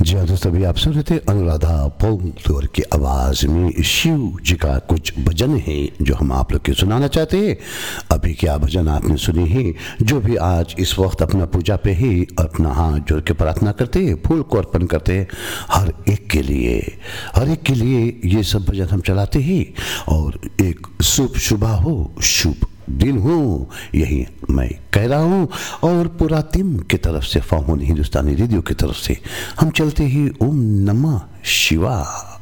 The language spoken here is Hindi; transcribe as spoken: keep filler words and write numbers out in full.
जी हाँ दोस्तों, अभी आप सुन रहे थे अनुराधा पौंगलोर की आवाज में शिव जी का कुछ भजन है जो हम आप लोग के सुनाना चाहते हैं। अभी क्या भजन आपने सुनी है, जो भी आज इस वक्त अपना पूजा पे ही अपना हाथ जोड़ के प्रार्थना करते हैं, फूल को अर्पण करते हैं, हर एक के लिए हर एक के लिए ये सब भजन हम चलाते हैं। और एक शुभ सुबह हो, शुभ दिन हो, यही मैं कह रहा हूँ। और पूरा टीम की तरफ से, फॉर्मून हिंदुस्तानी रेडियो की तरफ से हम चलते ही ओम नमः शिवाय।